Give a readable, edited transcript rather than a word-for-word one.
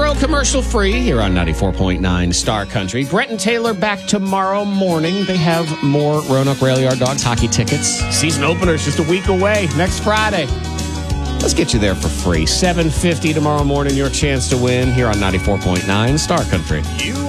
tomorrow, commercial free, here on 94.9 Star Country. Brent and Taylor back tomorrow morning. They have more Roanoke Rail Yard Dogs hockey tickets. Season opener is just a week away, next Friday. Let's get you there for free. $7.50 tomorrow morning, your chance to win here on 94.9 Star Country. You